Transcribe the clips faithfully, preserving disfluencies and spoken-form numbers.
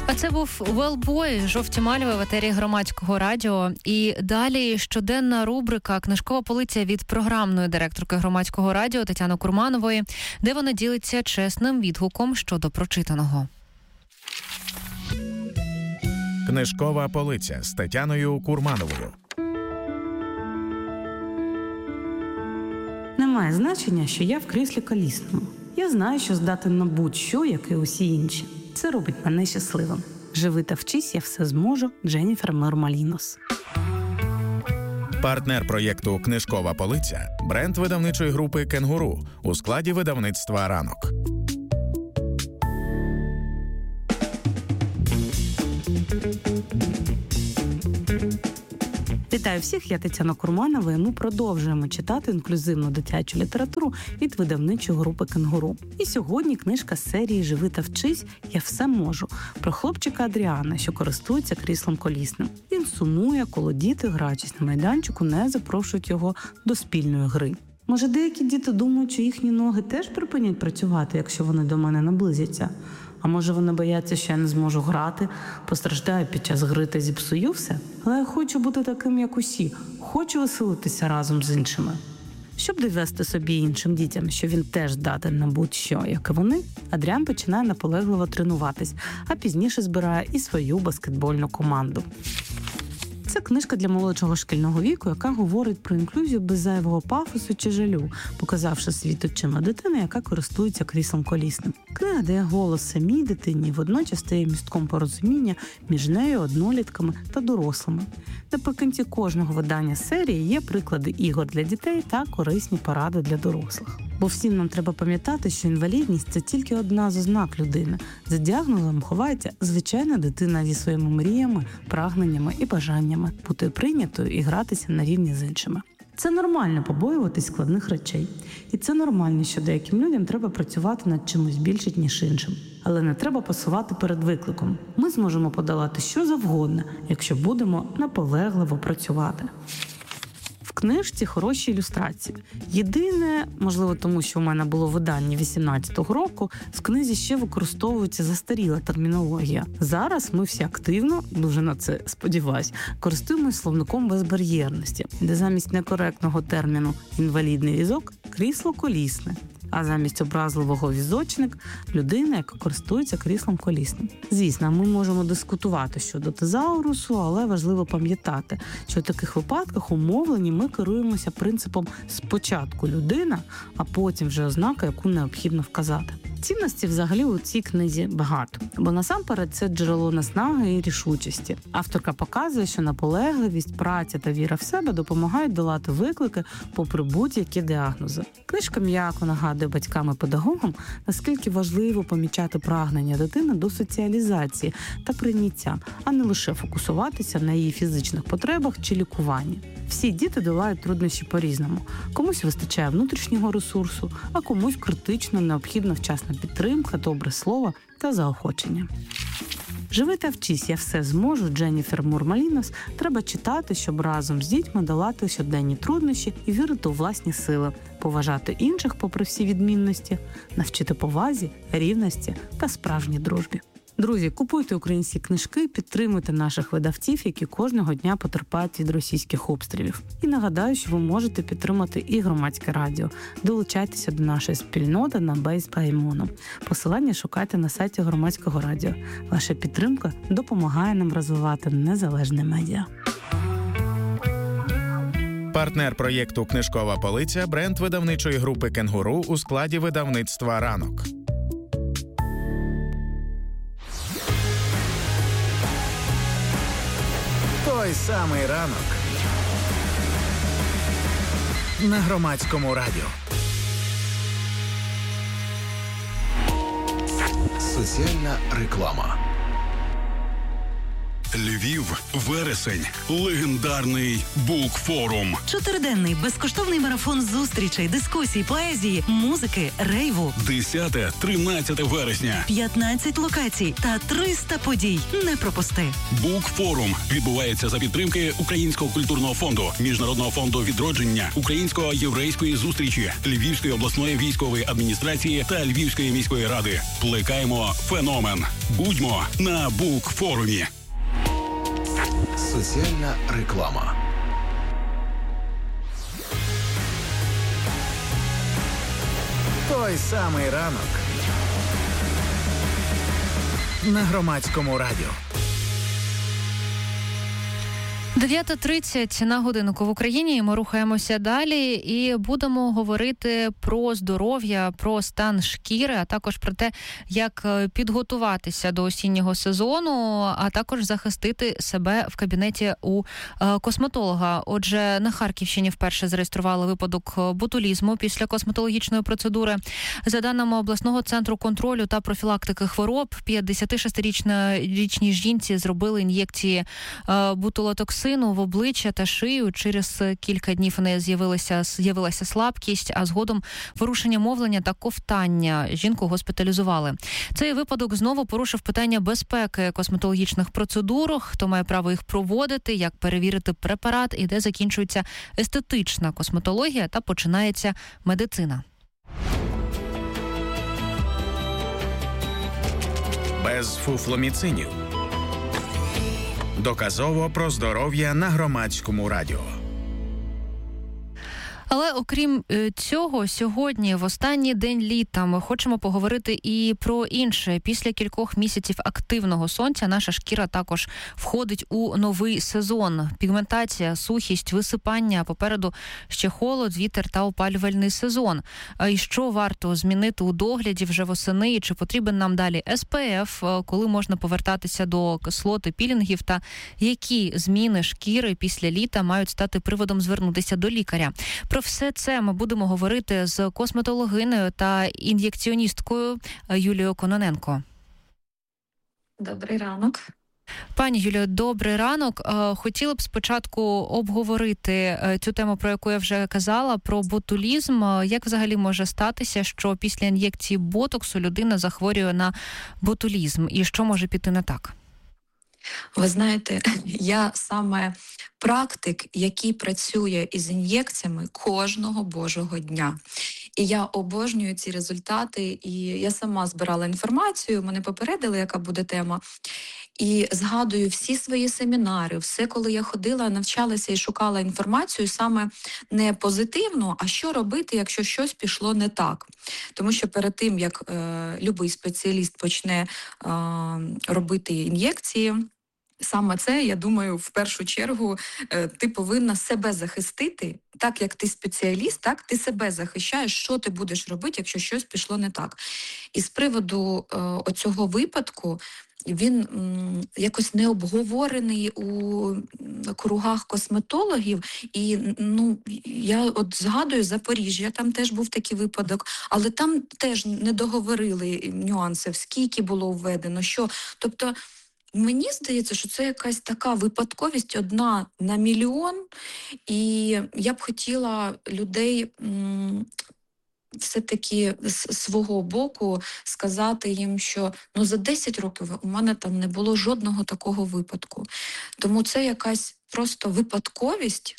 А це був Wellboy, «Жовті мальви» в етері Громадського радіо. І далі щоденна рубрика «Книжкова полиця» від програмної директорки Громадського радіо Тетяни Курманової, де вона ділиться чесним відгуком щодо прочитаного. Книжкова полиця з Тетяною Курмановою. Немає значення, що я в кріслі колісному. Я знаю, що здатен на будь-що, як і усі інші. Це робить мене щасливим. Живи та вчись, я все зможу. Дженніфер Мормалінос. Партнер проєкту «Книжкова полиця» – бренд видавничої групи «Кенгуру» у складі видавництва «Ранок». Вітаю всіх, я Тетяна Курманова, і ми продовжуємо читати інклюзивну дитячу літературу від видавничої групи «Кенгуру». І сьогодні книжка з серії «Живи та вчись, я все можу» про хлопчика Адріана, що користується кріслом колісним. Він сумує, коли діти, граючись на майданчику, не запрошують його до спільної гри. Може, деякі діти думають, що їхні ноги теж припинять працювати, якщо вони до мене наблизяться? А може вони бояться, що я не зможу грати, постраждаю під час гри та зіпсую все? Але я хочу бути таким, як усі. Хочу веселитися разом з іншими. Щоб довести собі і іншим дітям, що він теж здатен на будь-що, як і вони, Адріан починає наполегливо тренуватись, а пізніше збирає і свою баскетбольну команду. Це книжка для молодшого шкільного віку, яка говорить про інклюзію без зайвого пафосу чи жалю, показавши світ очима дитини, яка користується кріслом колісним. Книга дає голос самій дитині і водночас стає містком порозуміння між нею, однолітками та дорослими. Наприкінці кожного видання серії є приклади ігор для дітей та корисні поради для дорослих. Бо всім нам треба пам'ятати, що інвалідність – це тільки одна з ознак людини. За діагнозом ховається звичайна дитина зі своїми мріями, прагненнями і бажаннями бути прийнятою і гратися на рівні з іншими. Це нормально побоюватись складних речей. І це нормально, що деяким людям треба працювати над чимось більше, ніж іншим. Але не треба пасувати перед викликом. Ми зможемо подолати що завгодно, якщо будемо наполегливо працювати. В книжці хороші ілюстрації. Єдине, можливо, тому що у мене було видання вісімнадцятого року, в книзі ще використовується застаріла термінологія. Зараз ми всі активно, дуже на це сподіваюсь, користуємось словником безбар'єрності, де замість некоректного терміну «інвалідний візок» – крісло колісне. А замість образливого візочник – людина, яка користується кріслом колісним. Звісно, ми можемо дискутувати щодо тезаурусу, але важливо пам'ятати, що в таких випадках умовлені ми керуємося принципом «спочатку людина, а потім вже ознака, яку необхідно вказати». Цінності взагалі у цій книзі багато, бо насамперед це джерело наснаги і рішучості. Авторка показує, що наполегливість, праця та віра в себе допомагають долати виклики попри будь-які діагнози. Книжка м'яко нагадує батькам і педагогам, наскільки важливо помічати прагнення дитини до соціалізації та прийняття, а не лише фокусуватися на її фізичних потребах чи лікуванні. Всі діти долають труднощі по-різному. Комусь вистачає внутрішнього ресурсу, а комусь критично необхідна вчасна підтримка, добре слово та заохочення. «Живи та вчись, я все зможу» Дженніфер Мормалінос треба читати, щоб разом з дітьми долати щоденні труднощі і вірити у власні сили, поважати інших попри всі відмінності, навчити повазі, рівності та справжній дружбі. Друзі, купуйте українські книжки, підтримуйте наших видавців, які кожного дня потерпають від російських обстрілів. І нагадаю, що ви можете підтримати і Громадське радіо. Долучайтеся до нашої спільноти на Бейс-Баймону. Посилання шукайте на сайті Громадського радіо. Ваша підтримка допомагає нам розвивати незалежне медіа. Партнер проєкту «Книжкова полиця» – бренд видавничої групи «Кенгуру» у складі видавництва «Ранок». Той самий ранок на Громадському радіо. Соціальна реклама. Львів, вересень, легендарний Букфорум. Чотириденний безкоштовний марафон зустрічей, дискусій, поезії, музики, рейву. десяте-тринадцяте вересня. п'ятнадцять локацій та триста подій. Не пропусти. Букфорум відбувається за підтримки Українського культурного фонду, Міжнародного фонду відродження, Українсько-єврейської зустрічі, Львівської обласної військової адміністрації та Львівської міської ради. Плекаємо феномен. Будьмо на Букфорумі. Соціальна реклама. Той самий ранок на Громадському радіо. дев'ята тридцять на годинку в Україні. Ми рухаємося далі і будемо говорити про здоров'я, про стан шкіри, а також про те, як підготуватися до осіннього сезону, а також захистити себе в кабінеті у косметолога. Отже, на Харківщині вперше зареєстрували випадок ботулізму після косметологічної процедури. За даними обласного центру контролю та профілактики хвороб, п'ятдесятишестирічній жінці зробили ін'єкції ботулотоксину в обличчя та шию. Через кілька днів у неї з'явилася, з'явилася слабкість, а згодом порушення мовлення та ковтання. Жінку госпіталізували. Цей випадок знову порушив питання безпеки косметологічних процедур, хто має право їх проводити, як перевірити препарат і де закінчується естетична косметологія та починається медицина. Без фуфломіцинів. Доказово про здоров'я на Громадському радіо. Але окрім цього, сьогодні, в останній день літа, ми хочемо поговорити і про інше. Після кількох місяців активного сонця наша шкіра також входить у новий сезон. Пігментація, сухість, висипання, попереду ще холод, вітер та опалювальний сезон. І що варто змінити у догляді вже восени? І чи потрібен нам далі ес пе еф, коли можна повертатися до кислоти, пілінгів, та які зміни шкіри після літа мають стати приводом звернутися до лікаря? Про все це ми будемо говорити з косметологинею та ін'єкціоністкою Юлією Кононенко. Добрий ранок. Пані Юлію, добрий ранок. Хотіла б спочатку обговорити цю тему, про яку я вже казала, про ботулізм. Як взагалі може статися, що після ін'єкції ботоксу людина захворює на ботулізм? І що може піти не так? Ви знаєте, я саме практик, який працює із ін'єкціями кожного божого дня. І я обожнюю ці результати, і я сама збирала інформацію, мене попередили, яка буде тема. І згадую всі свої семінари, все, коли я ходила, навчалася і шукала інформацію саме не позитивно, а що робити, якщо щось пішло не так. Тому що перед тим, як е, любий спеціаліст почне е, робити ін'єкції, саме це, я думаю, в першу чергу е, ти повинна себе захистити. Так як ти спеціаліст, так ти себе захищаєш, що ти будеш робити, якщо щось пішло не так. І з приводу е, оцього випадку, він м, якось не обговорений у кругах косметологів. І ну, я от згадую Запоріжжя, там теж був такий випадок, але там теж не договорили нюанси, скільки було введено, що. Тобто, мені здається, що це якась така випадковість одна на мільйон, і я б хотіла людей м, все-таки з свого боку сказати їм, що ну за десять років у мене там не було жодного такого випадку. Тому це якась просто випадковість,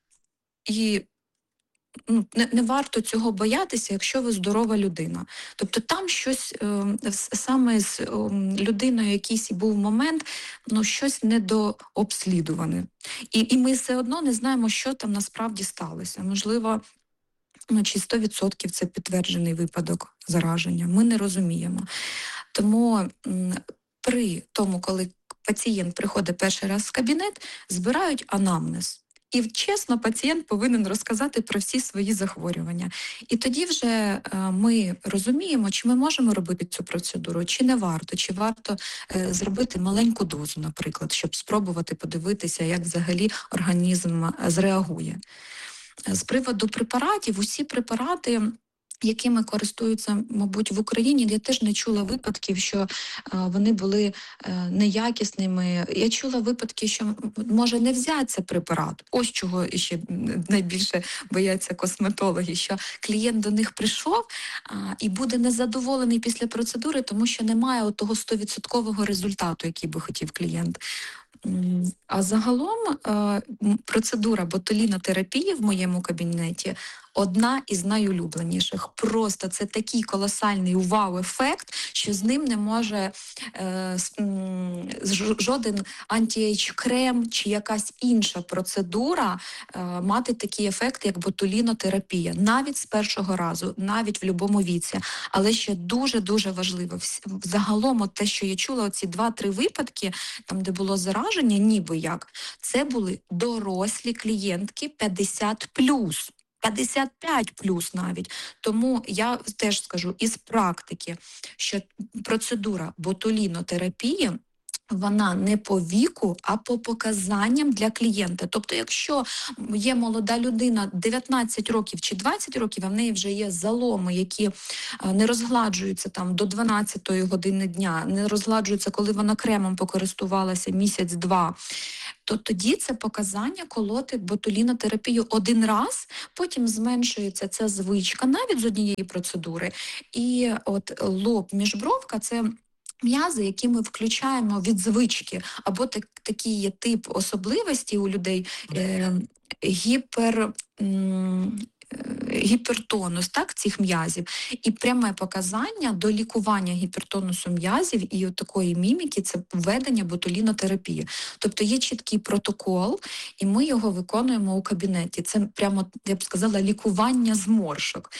і ну, не, не варто цього боятися, якщо ви здорова людина. Тобто там щось, е, саме з е, людиною якийсь був момент, ну щось недообслідуване. І, і ми все одно не знаємо, що там насправді сталося. Можливо, ну, чи сто відсотків це підтверджений випадок зараження. Ми не розуміємо. Тому м, при тому, коли пацієнт приходить перший раз в кабінет, збирають анамнез. І чесно, пацієнт повинен розказати про всі свої захворювання. І тоді вже е, ми розуміємо, чи ми можемо робити цю процедуру, чи не варто, чи варто е, зробити маленьку дозу, наприклад, щоб спробувати подивитися, як взагалі організм зреагує. З приводу препаратів, усі препарати, якими користуються, мабуть, в Україні. Я теж не чула випадків, що е, вони були е, неякісними. Я чула випадки, що може не взятися препарат. Ось чого ще найбільше бояться косметологи, що клієнт до них прийшов а, і буде незадоволений після процедури, тому що немає от того сто відсотків результату, який би хотів клієнт. А загалом е, процедура ботулінотерапії в моєму кабінеті одна із найулюбленіших. Просто це такий колосальний вау-ефект, що з ним не може е, жоден анті-ейдж-крем чи якась інша процедура е, мати такий ефект, як ботулінотерапія. Навіть з першого разу, навіть в будь-якому віці. Але ще дуже-дуже важливо. Загалом от те, що я чула, оці два-три випадки, там, де було зараження, ніби як, це були дорослі клієнтки п'ятдесят плюс. п'ятдесят п'ять плюс навіть. Тому я теж скажу із практики, що процедура ботулінотерапії, вона не по віку, а по показанням для клієнта. Тобто, якщо є молода людина дев'ятнадцять років чи двадцять років, а в неї вже є заломи, які не розгладжуються там до дванадцятої години дня, не розгладжуються, коли вона кремом покористувалася місяць-два, то тоді це показання колоти ботулінотерапію один раз, потім зменшується ця звичка навіть з однієї процедури. І от лоб, міжбровка – це м'язи, які ми включаємо від звички, або так, такий є тип особливості у людей е, гіпер... М- гіпертонус, так, цих м'язів. І пряме показання до лікування гіпертонусу м'язів і от такої міміки – це введення ботулінотерапії. Тобто є чіткий протокол, і ми його виконуємо у кабінеті. Це прямо, я б сказала, лікування зморшок.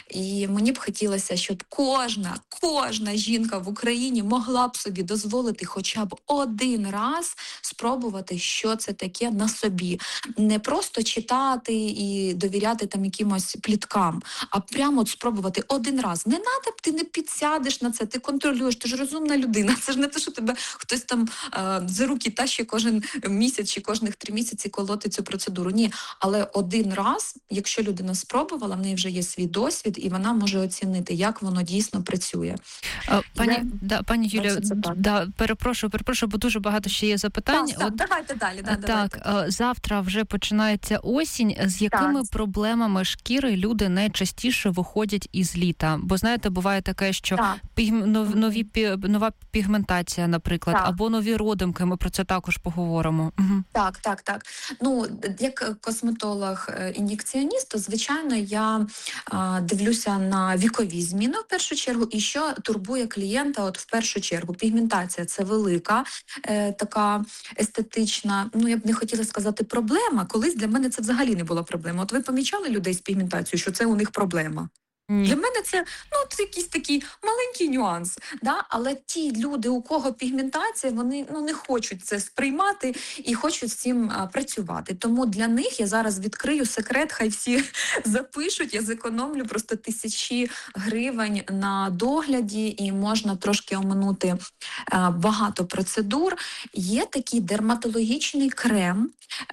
І мені б хотілося, щоб кожна, кожна жінка в Україні могла б собі дозволити хоча б один раз спробувати, що це таке на собі. Не просто читати і довіряти там якимось пліткам, а прямо от спробувати один раз. Не надо, ти не підсядеш на це, ти контролюєш, ти ж розумна людина. Це ж не те, що тебе хтось там е, за руки тащить кожен місяць чи кожних три місяці колоти цю процедуру. Ні, але один раз, якщо людина спробувала, в неї вже є свій досвід, і вона може оцінити, як воно дійсно працює. Пані, Я... да, пані Юлія, да, перепрошую, перепрошую, бо дуже багато ще є запитань. Так, так, от, давайте далі. Да, так, давайте. Завтра вже починається осінь. З якими так. проблемами шкіри люди найчастіше виходять із літа? Бо, знаєте, буває таке, що піг... нові, нова пігментація, наприклад, так. або нові родимки, ми про це також поговоримо. Угу. Так, так, так. Ну, як косметолог-ін'єкціоніст, то, звичайно, я а, дивлюся на вікові зміни в першу чергу, і що турбує клієнта от в першу чергу. Пігментація – це велика, е, така естетична, ну, я б не хотіла сказати проблема. Колись для мене це взагалі не була проблема. От ви помічали людей з пігментацією, що це у них проблема? Ні. Для мене це, ну, це якийсь такий маленький нюанс, да? Але ті люди, у кого пігментація, вони ну, не хочуть це сприймати і хочуть з цим а, працювати. Тому для них я зараз відкрию секрет, хай всі запишуть, я зекономлю просто тисячі гривень на догляді і можна трошки оминути а, багато процедур. Є такий дерматологічний крем,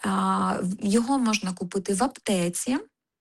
а, його можна купити в аптеці.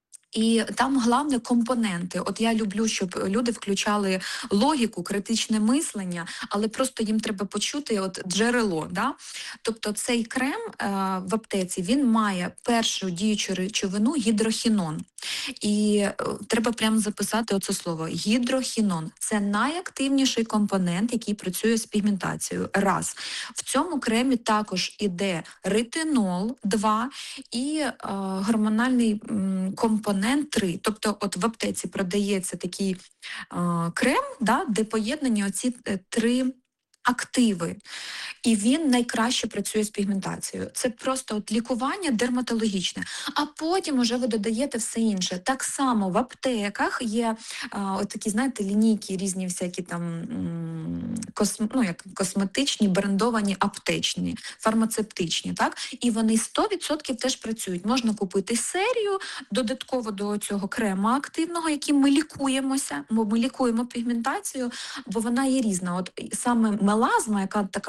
І там головне компоненти. От я люблю, щоб люди включали логіку, критичне мислення, але просто їм треба почути от джерело. Да? Тобто цей крем е, в аптеці, він має першу діючу речовину гідрохінон. І е, треба прямо записати оце слово. Гідрохінон. Це найактивніший компонент, який працює з пігментацією. Раз. В цьому кремі також іде ретинол, два, і е, гормональний м, компонент три. Тобто от в аптеці продається такий е, крем, да, де поєднані оці е, три активи. І він найкраще працює з пігментацією. Це просто от лікування дерматологічне. А потім уже ви додаєте все інше. Так само в аптеках є а, от такі, знаєте, лінійки різні всякі там м- косм, ну, як косметичні, брендовані, аптечні, фармацевтичні, так? І вони сто відсотків теж працюють. Можна купити серію додатково до цього крема активного, яким ми лікуємося, бо ми лікуємо пігментацію, бо вона є різна. От саме мелазма, яка така, ну, не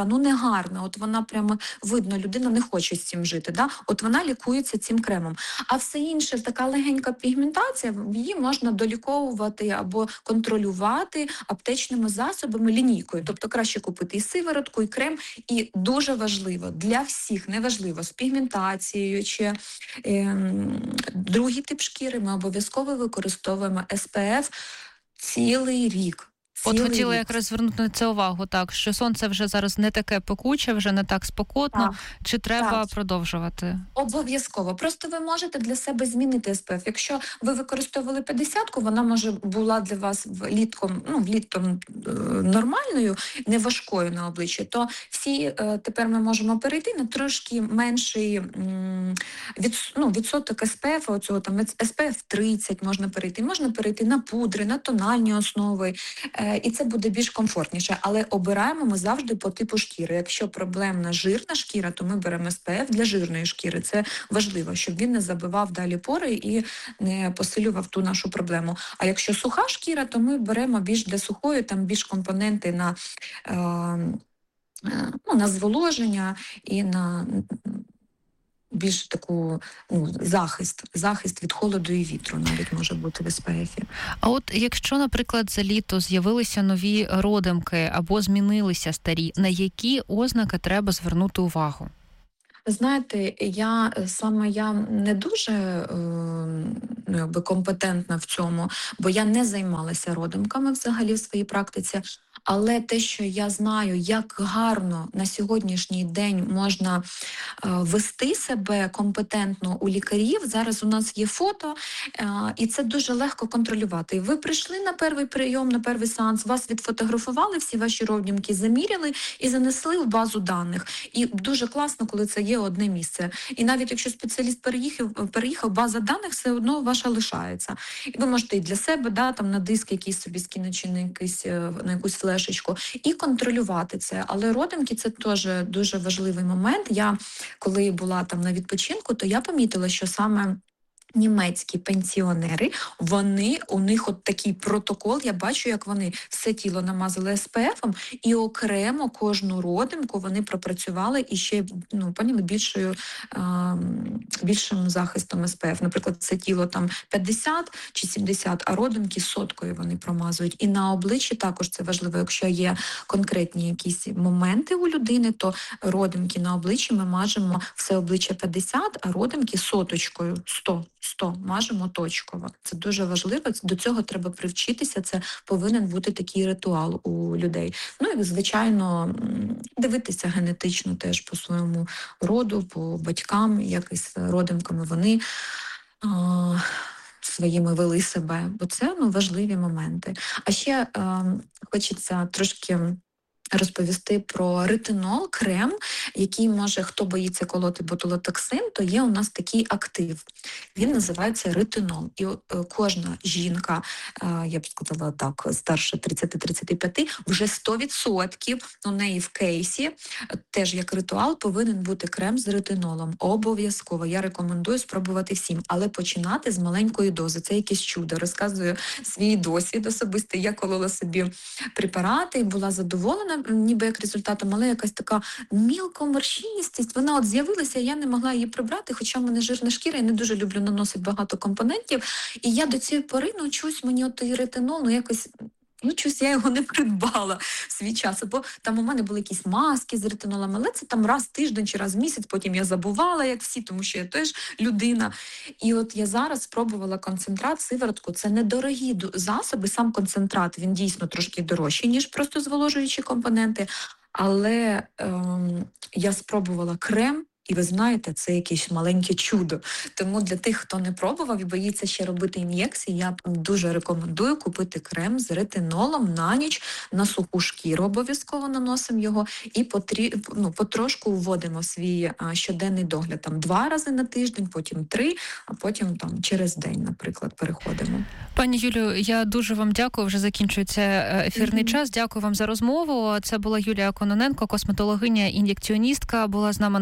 гарна, от вона прямо видно, людина не хоче з цим жити, да? От вона лікується цим кремом. А все інше, така легенька пігментація, її можна доліковувати або контролювати аптечними засобами, лінійкою. Тобто краще купити і сиворотку, і крем. І дуже важливо, для всіх, неважливо, з пігментацією чи е, другий тип шкіри, ми обов'язково використовуємо ес пе еф цілий рік. От хотіла якраз звернути на це увагу, так, що сонце вже зараз не таке пекуче, вже не так спекотно. Так. Чи треба так. продовжувати? Обов'язково. Просто ви можете для себе змінити ес пе еф. Якщо ви використовували п'ятдесятку, вона може була для вас влітком, ну, влітком нормальною, не важкою на обличчі, то всі тепер ми можемо перейти на трошки менший від, ну, відсоток ес пе еф, оцього там ес пе еф тридцять можна перейти, можна перейти на пудри, на тональні основи. І це буде більш комфортніше. Але обираємо ми завжди по типу шкіри. Якщо проблемна жирна шкіра, то ми беремо ес пе еф для жирної шкіри. Це важливо, щоб він не забивав далі пори і не посилював ту нашу проблему. А якщо суха шкіра, то ми беремо більш для сухої, там більш компоненти на, е, ну, на зволоження і на більш таку, ну, захист, захист від холоду і вітру навіть може бути в ес пе ефі. А от якщо, наприклад, за літо з'явилися нові родимки або змінилися старі, на які ознаки треба звернути увагу? Знаєте, я саме я не дуже е, ну, якби компетентна в цьому, бо я не займалася родимками взагалі в своїй практиці. Але те, що я знаю, як гарно на сьогоднішній день можна е, вести себе компетентно у лікарів, зараз у нас є фото, е, і це дуже легко контролювати. Ви прийшли на перший прийом, на перший сеанс, вас відфотографували, всі ваші родимки заміряли і занесли в базу даних. І дуже класно, коли це є одне місце. І навіть якщо спеціаліст переїхав, переїхав, база даних все одно ваша лишається. І ви можете і для себе, да, там на диск якийсь собі скинути, чи на, якийсь, на якусь флешечку, і контролювати це. Але родимки – це теж дуже важливий момент. Я, коли була там на відпочинку, то я помітила, що саме німецькі пенсіонери, вони, у них от такий протокол, я бачу, як вони все тіло намазали ес пе ефом, і окремо кожну родимку вони пропрацювали і ще, ну, поняли, більшою, а, більшим захистом ес пе еф. Наприклад, це тіло там п'ятдесят чи сімдесят, а родимки соткою вони промазують. І на обличчі також це важливо. Якщо є конкретні якісь моменти у людини, то родимки на обличчі ми мажемо все обличчя п'ятдесят, а родимки соточкою сто. сто мажемо точково. Це дуже важливо, до цього треба привчитися, це повинен бути такий ритуал у людей. Ну і, звичайно, дивитися генетично теж по своєму роду, по батькам, як із родимками вони а, своїми вели себе, бо це, ну, важливі моменти. А ще а, хочеться трошки розповісти про ретинол, крем, який може, хто боїться колоти ботулотоксин, то є у нас такий актив. Він називається ретинол. І кожна жінка, я б сказала так, старше тридцять-тридцять п'ять, вже сто відсотків у неї в кейсі, теж як ритуал, повинен бути крем з ретинолом. Обов'язково. Я рекомендую спробувати всім. Але починати з маленької дози. Це якесь чудо. Розказую свій досвід особистий. Я колола собі препарати і була задоволена ніби як результатом, але якась така мілка морщиністість, вона от з'явилася, я не могла її прибрати, хоча в мене жирна шкіра, я не дуже люблю наносити багато компонентів, і я до цієї пори, ну, чусь мені от той ретинол, ну, якось, ну, чусь я його не придбала в свій час, бо там у мене були якісь маски з ретинолом, але це там раз в тиждень чи раз в місяць, потім я забувала, як всі, тому що я теж людина. І от я зараз спробувала концентрат, сиворотку, це недорогі засоби, сам концентрат, він дійсно трошки дорожчий, ніж просто зволожуючі компоненти, але ем, я спробувала крем, і ви знаєте, це якесь маленьке чудо. Тому для тих, хто не пробував і боїться ще робити ін'єкції, я дуже рекомендую купити крем з ретинолом на ніч, на суху шкіру обов'язково наносимо його і потрі... ну, потрошку вводимо в свій а, щоденний догляд. Там два рази на тиждень, потім три, а потім там через день, наприклад, переходимо. Пані Юлію, я дуже вам дякую, вже закінчується ефірний mm-hmm. час. Дякую вам за розмову. Це була Юлія Кононенко, косметологиня, ін'єкціоністка, була з нами на зв'язку.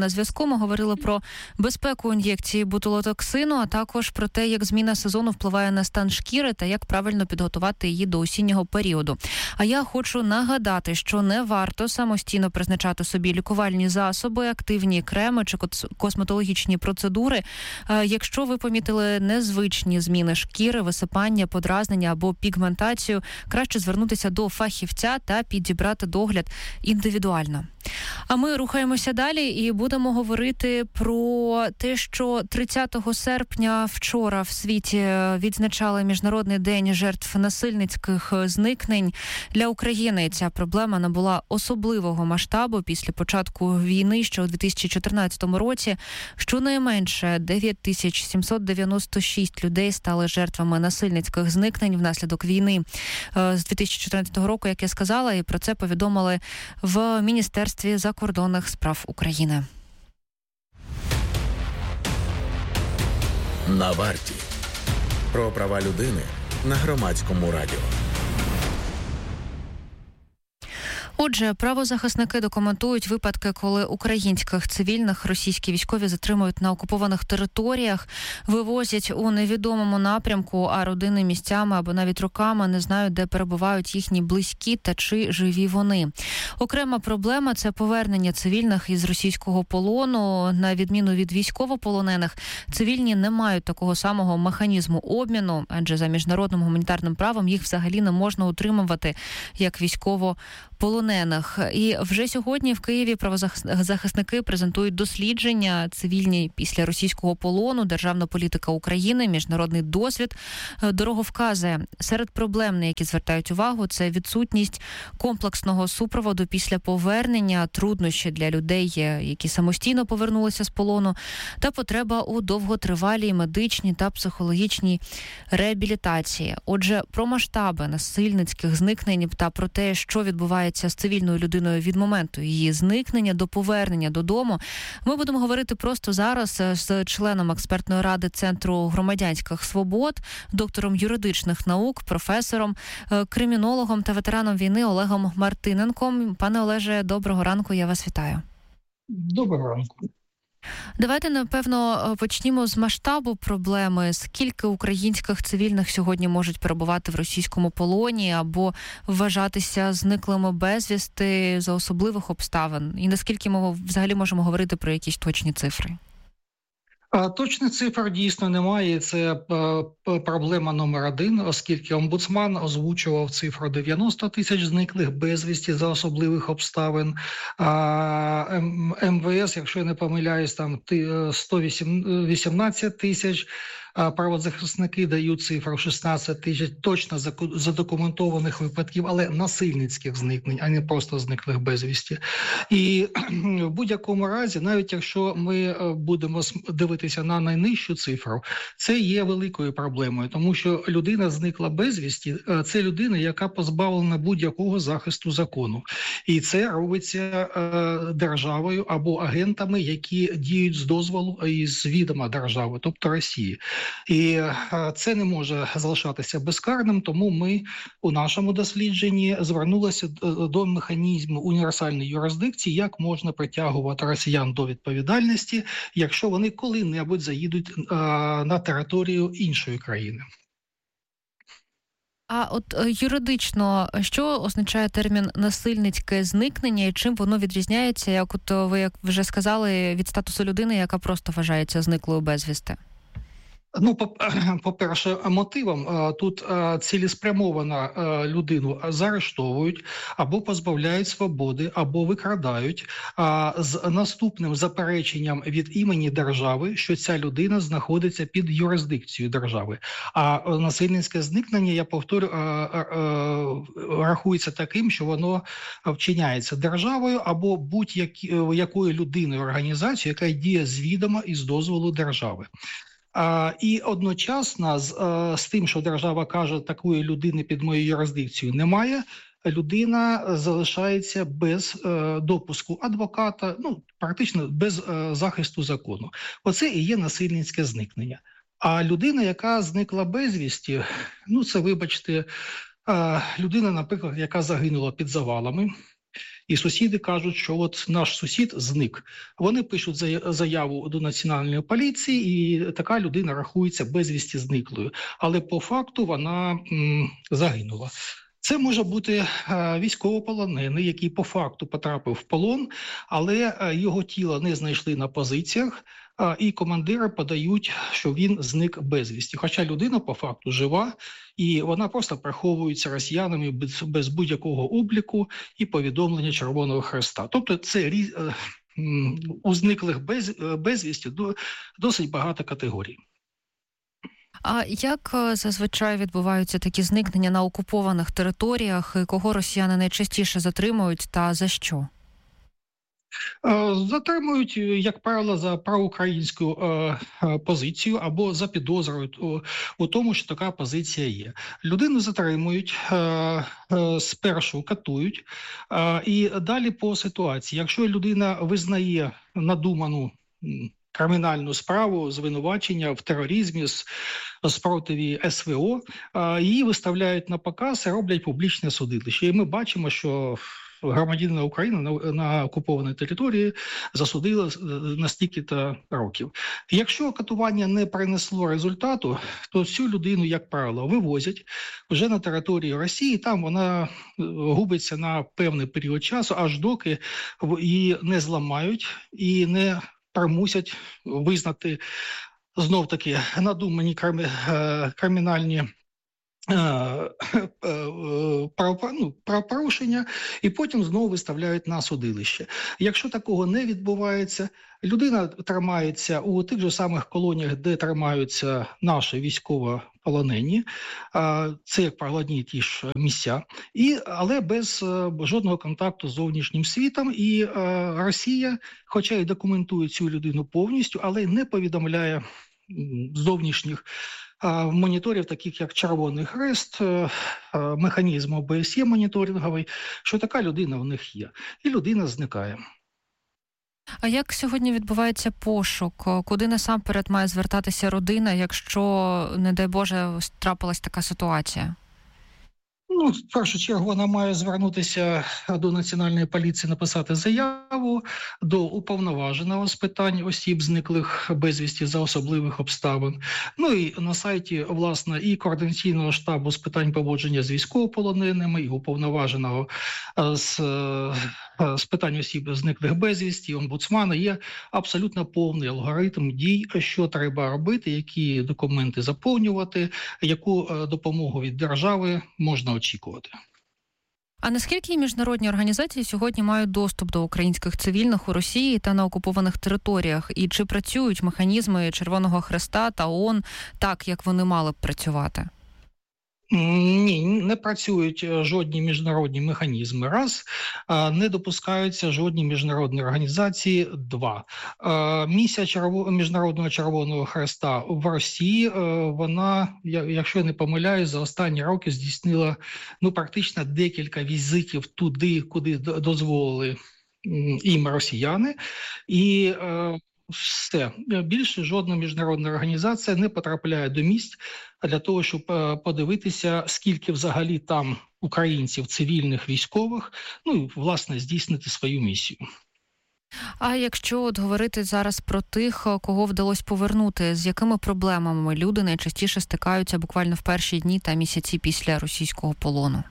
Ми говорили про безпеку ін'єкції ботулотоксину, а також про те, як зміна сезону впливає на стан шкіри та як правильно підготувати її до осіннього періоду. А я хочу нагадати, що не варто самостійно призначати собі лікувальні засоби, активні креми чи косметологічні процедури, якщо ви помітили незвичні зміни шкіри, висипання, подразнення або пігментацію, краще звернутися до фахівця та підібрати догляд індивідуально. А ми рухаємося далі і будемо говорити про те, що тридцятого серпня вчора в світі відзначали Міжнародний день жертв насильницьких зникнень. Для України ця проблема набула особливого масштабу після початку війни ще у дві тисячі чотирнадцятому році. Щонайменше дев'ять тисяч сімсот дев'яносто шість людей стали жертвами насильницьких зникнень внаслідок війни з дві тисячі чотирнадцятого року, як я сказала, і про це повідомили в Міністерстві закордонних справ України. На варті. Про права людини на Громадському радіо. Отже, правозахисники документують випадки, коли українських цивільних російські військові затримують на окупованих територіях, вивозять у невідомому напрямку, а родини місцями або навіть роками не знають, де перебувають їхні близькі та чи живі вони. Окрема проблема – це повернення цивільних із російського полону. На відміну від військовополонених, цивільні не мають такого самого механізму обміну, адже за міжнародним гуманітарним правом їх взагалі не можна утримувати як військовополонених. І вже сьогодні в Києві правозахисники презентують дослідження «Цивільні після російського полону. Державна політика України. Міжнародний досвід». Дороговкази. Серед проблем, на які звертають увагу, це відсутність комплексного супроводу після повернення, труднощі для людей, які самостійно повернулися з полону, та потреба у довготривалій медичній та психологічній реабілітації. Отже, про масштаби насильницьких зникнень та про те, що відбувається з цивільною людиною від моменту її зникнення до повернення додому, ми будемо говорити просто зараз з членом експертної ради Центру громадянських свобод, доктором юридичних наук, професором, кримінологом та ветераном війни Олегом Мартиненком. Пане Олеже, доброго ранку, я вас вітаю. Доброго ранку. Давайте, напевно, почнімо з масштабу проблеми. Скільки українських цивільних сьогодні можуть перебувати в російському полоні або вважатися зниклими безвісти за особливих обставин? І наскільки ми взагалі можемо говорити про якісь точні цифри? Точних цифр дійсно немає. Це проблема номер один, оскільки омбудсман озвучував цифру дев'яносто тисяч зниклих безвісті за особливих обставин. Ем Ве Ес, якщо я не помиляюсь, там сто вісімнадцять тисяч. Правозахисники дають цифру шістнадцять тисяч точно задокументованих випадків, але насильницьких зникнень, а не просто зниклих безвісті. І в будь-якому разі, навіть якщо ми будемо дивитися на найнижчу цифру, це є великою проблемою, тому що людина зникла безвісті – це людина, яка позбавлена будь-якого захисту закону. І це робиться державою або агентами, які діють з дозволу і з відома держави, тобто Росії. І це не може залишатися безкарним, тому ми у нашому дослідженні звернулися до механізму універсальної юрисдикції, як можна притягувати росіян до відповідальності, якщо вони коли-небудь заїдуть на територію іншої країни. А от юридично, що означає термін «насильницьке зникнення» і чим воно відрізняється, як от ви як вже сказали, від статусу людини, яка просто вважається зниклою безвісти? Ну, по-перше, мотивом тут цілеспрямовано людину заарештовують або позбавляють свободи, або викрадають з наступним запереченням від імені держави, що ця людина знаходиться під юрисдикцією держави. А насильницьке зникнення, я повторю, рахується таким, що воно вчиняється державою або будь-якою людиною, організацією, яка діє з відома і з дозволу держави. А, і одночасно з, а, з тим, що держава каже, такої людини під моєю юрисдикцією немає, людина залишається без а, допуску адвоката, ну, практично без а, захисту закону. Оце і є насильницьке зникнення. А людина, яка зникла безвісті, ну, це, вибачте, а, людина, наприклад, яка загинула під завалами, І сусіди кажуть, що от наш сусід зник. Вони пишуть заяву до національної поліції, і така людина рахується безвісті зниклою. Але по факту вона м, загинула. Це може бути е, військовополонений, який по факту потрапив в полон, але е, його тіло не знайшли на позиціях, е, і командири подають, що він зник безвісті. Хоча людина по факту жива, і вона просто приховується росіянами без, без будь-якого обліку і повідомлення Червоного Хреста. Тобто це е, е, у зниклих без, безвісті до, досить багато категорій. А як зазвичай відбуваються такі зникнення на окупованих територіях? Кого росіяни найчастіше затримують та за що? Затримують, як правило, за проукраїнську позицію або запідозрюють у тому, що така позиція є. Людину затримують, спершу катують, і далі по ситуації. Якщо людина визнає надуману кримінальну справу, звинувачення в тероризмі, спротиві ес ве о, її виставляють на показ і роблять публічне судилище. І ми бачимо, що громадянина України на, на окупованій території засудили на стільки-то років. Якщо катування не принесло результату, то цю людину, як правило, вивозять вже на територію Росії, там вона губиться на певний період часу, аж доки її не зламають і не примусять визнати знов-таки надумані кримінальні правопорушення, і потім знову виставляють на судилище. Якщо такого не відбувається, людина тримається у тих же самих колоніях, де тримаються наші військовополонені, це, як правило, одні і ті ж місця, і, але без жодного контакту з зовнішнім світом. І Росія, хоча й документує цю людину повністю, але не повідомляє зовнішніх моніторів, таких як Червоний Хрест, механізм о бе ес є моніторинговий, що така людина в них є. І людина зникає. А як сьогодні відбувається пошук? Куди насамперед має звертатися родина, якщо, не дай Боже, трапилась така ситуація? Ну, в першу чергу вона має звернутися до Національної поліції, написати заяву до уповноваженого з питань осіб, зниклих безвісті за особливих обставин. Ну і на сайті, власне, і Координаційного штабу з питань поводження з військовополоненими, і уповноваженого з, з питань осіб, зниклих безвісті, омбудсмана, є абсолютно повний алгоритм дій, що треба робити, які документи заповнювати, яку допомогу від держави можна очікувати. А наскільки міжнародні організації сьогодні мають доступ до українських цивільних у Росії та на окупованих територіях? І чи працюють механізми Червоного Хреста та ООН так, як вони мали б працювати? Ні, не працюють жодні міжнародні механізми. Раз, не допускаються жодні міжнародні організації. Два, місія Черво... Міжнародного Червоного Хреста в Росії, вона, якщо я не помиляюсь, за останні роки здійснила ну практично декілька візитів туди, куди дозволили їм росіяни. І все. Більше жодна міжнародна організація не потрапляє до місць для того, щоб подивитися, скільки взагалі там українців, цивільних, військових, ну і, власне, здійснити свою місію. А якщо от говорити зараз про тих, кого вдалося повернути, з якими проблемами люди найчастіше стикаються буквально в перші дні та місяці після російського полону?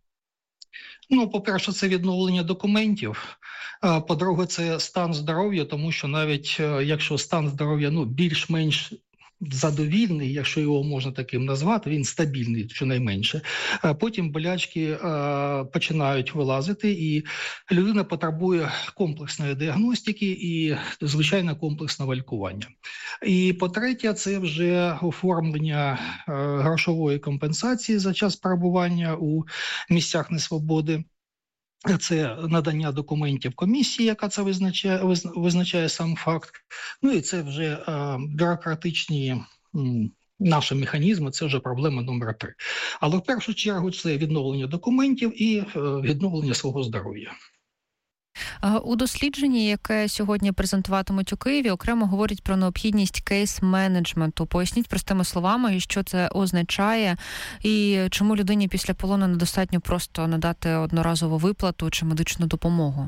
Ну, по-перше, це відновлення документів. По-друге, це стан здоров'я, тому що навіть якщо стан здоров'я ну, більш-менш задовільний, якщо його можна таким назвати, він стабільний, щонайменше. Потім болячки починають вилазити, і людина потребує комплексної діагностики і, звичайно, комплексного лікування. І, по-третє, це вже оформлення грошової компенсації за час перебування у місцях несвободи. Це надання документів комісії, яка це визначає, визначає сам факт. Ну і це вже е, бюрократичні м, наші механізми, це вже проблема номер три. Але в першу чергу це відновлення документів і е, відновлення свого здоров'я. У дослідженні, яке сьогодні презентуватимуть у Києві, окремо говорять про необхідність кейс-менеджменту. Поясніть простими словами, що це означає, і чому людині після полону недостатньо просто надати одноразову виплату чи медичну допомогу.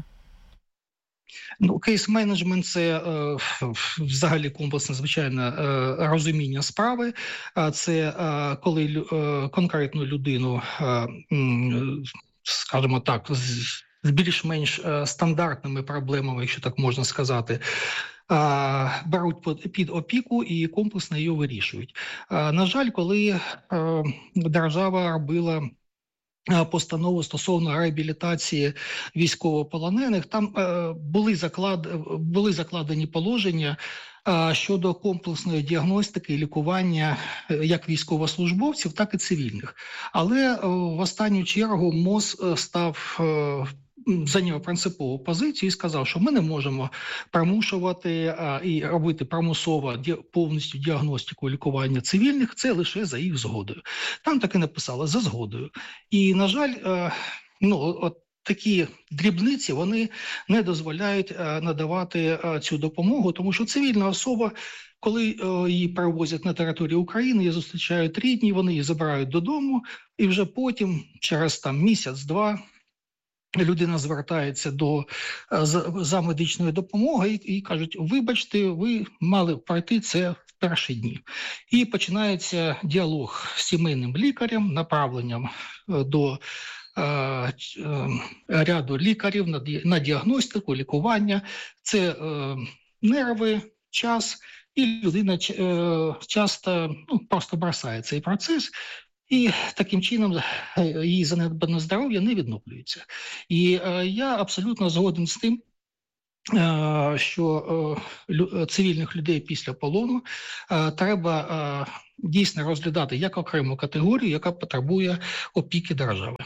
Ну, кейс-менеджмент – це е, взагалі комплексне, звичайно, е, розуміння справи. Це е, коли е, конкретну людину, е, скажімо так, з, з більш-менш е, стандартними проблемами, якщо так можна сказати, е, беруть під опіку і комплексно її вирішують. Е, на жаль, коли е, держава робила постанову стосовно реабілітації військовополонених, там е, були, заклад, були закладені положення е, щодо комплексної діагностики і лікування як військовослужбовців, так і цивільних. Але е, в останню чергу МОЗ став е, зайняв принципову позицію і сказав, що ми не можемо примушувати а, і робити примусово ді, повністю діагностику лікування цивільних, це лише за їх згодою. Там так і написали «за згодою». І, на жаль, е, ну, от такі дрібниці, вони не дозволяють е, надавати е, цю допомогу, тому що цивільна особа, коли е, її перевозять на територію України, її зустрічають рідні, вони її забирають додому, і вже потім, через там місяць-два, людина звертається до за, за медичною допомогою і, і кажуть: вибачте, ви мали пройти це в перші дні. І починається діалог з сімейним лікарем, направленням до е, е, ряду лікарів на, на діагностику, лікування. Це е, нерви, час, і людина е, часто ну, просто бросає цей процес. І таким чином її занедбане здоров'я не відновлюється. І е, я абсолютно згоден з тим, е, що е, лю, цивільних людей після полону е, треба е, дійсно розглядати як окрему категорію, яка потребує опіки держави.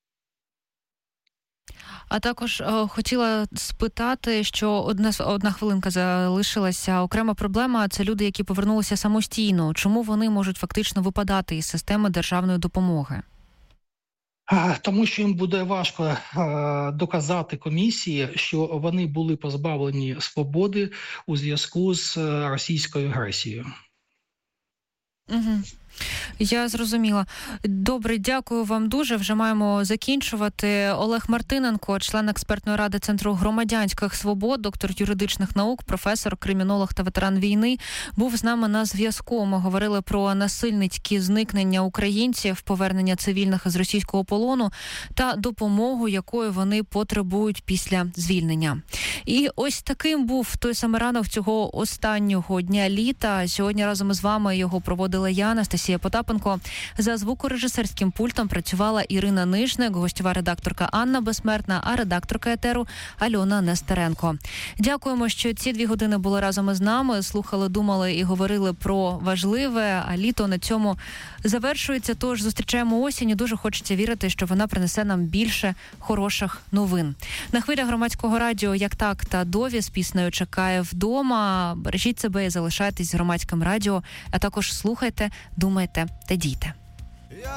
А також о, хотіла спитати, що одна, одна хвилинка залишилася. Окрема проблема – це люди, які повернулися самостійно. Чому вони можуть фактично випадати із системи державної допомоги? Тому що їм буде важко е, доказати комісії, що вони були позбавлені свободи у зв'язку з російською агресією. Угу. Я зрозуміла. Добре, дякую вам дуже. Вже маємо закінчувати. Олег Мартиненко, член експертної ради Центру громадянських свобод, доктор юридичних наук, професор, кримінолог та ветеран війни, був з нами на зв'язку. Ми говорили про насильницькі зникнення українців, повернення цивільних із російського полону та допомогу, якої вони потребують після звільнення. І ось таким був той самий ранок цього останнього дня літа. Сьогодні разом із вами його проводила я, Анастасія Потапенко. За звукорежисерським пультом працювала Ірина Нижник, гостьова редакторка Анна Безсмертна, а редакторка етеру Альона Нестеренко. Дякуємо, що ці дві години були разом із нами, слухали, думали і говорили про важливе, а літо на цьому завершується, тож зустрічаємо осінь і дуже хочеться вірити, що вона принесе нам більше хороших новин. На хвилях Громадського радіо «Як так» та «Дові» з піснею «Чекає вдома». Бережіть себе і залишайтесь з Громадським радіо, а також слухайте, думайте та дійте.